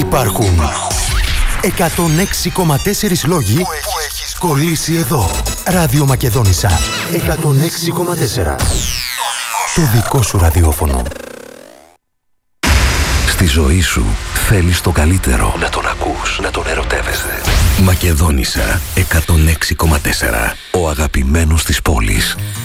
Υπάρχουν 106,4 λόγοι που έχεις κολλήσει εδώ. Ράδιο Μακεδόνισσα 106,4. Το δικό σου ραδιόφωνο. Στη ζωή σου θέλεις το καλύτερο. Να τον ακούς, να τον ερωτεύεσαι. Μακεδόνισσα 106,4. Ο αγαπημένος της πόλης.